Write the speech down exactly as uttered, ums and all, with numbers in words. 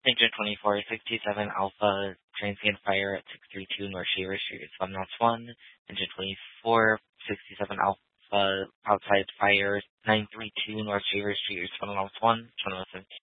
Engine twenty-four sixty-seven Alpha, transient fire at six three two North Shaver Street, Respond knots one. Engine twenty-four sixty-seven Alpha, outside fire, nine three two North Shaver Street, Respond knots one.